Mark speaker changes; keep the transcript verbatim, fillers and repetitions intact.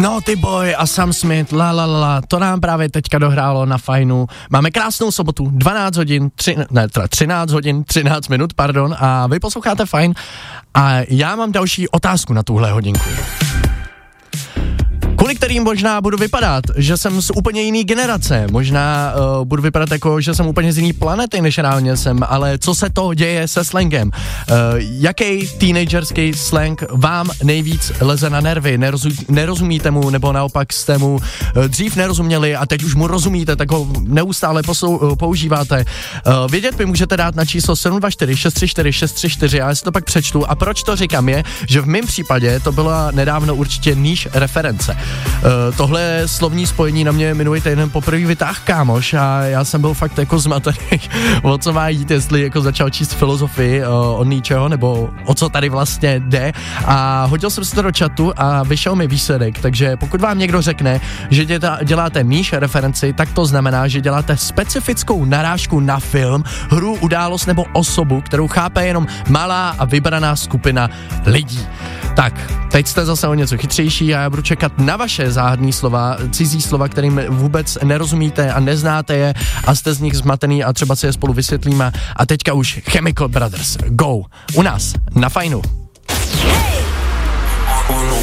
Speaker 1: No ty Boy a Sam Smith, la la la, to nám právě teďka dohrálo na Fajnu. Máme krásnou sobotu, dvanáct hodin, tři, ne, teda třináct hodin, třináct minut, pardon, a vy posloucháte Fajn a já mám další otázku na tuhle hodinku. Kvůli kterým možná budu vypadat, že jsem z úplně jiný generace, možná uh, budu vypadat jako, že jsem úplně z jiný planety, než reálně jsem, ale co se to děje se slangem? Uh, jaký teenagerský slang vám nejvíc leze na nervy? Nerozum, nerozumíte mu, nebo naopak jste mu uh, dřív nerozuměli a teď už mu rozumíte, tak ho neustále posou, uh, používáte. Uh, vědět mi můžete dát na číslo sedm dva čtyři šest tři čtyři šest tři čtyři, já si to pak přečtu a proč to říkám je, že v mém případě to byla nedávno určitě níž reference. Uh, tohle slovní spojení na mě minulý týden poprvé vytáhl kámoš a já jsem byl fakt jako zmatený, o co má jít, jestli jako začal číst filozofii uh, od ničeho, nebo o co tady vlastně jde a hodil jsem se to do chatu a vyšel mi výsledek, takže pokud vám někdo řekne, že děta, děláte níž referenci, tak to znamená, že děláte specifickou narážku na film, hru, událost nebo osobu, kterou chápe jenom malá a vybraná skupina lidí. Tak, teď jste zase o něco chytřejší a já budu čekat na vaše záhadný slova, cizí slova, kterým vůbec nerozumíte a neznáte je a jste z nich zmatený a třeba si je spolu vysvětlíme. A teďka už Chemical Brothers, go, u nás, na Fajnu.